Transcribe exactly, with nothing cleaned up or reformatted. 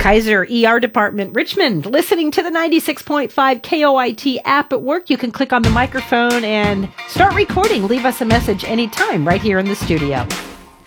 Kaiser E R Department, Richmond, listening to the ninety-six point five K O I T app at work. You can click on the microphone and start recording. Leave us a message anytime right here in the studio.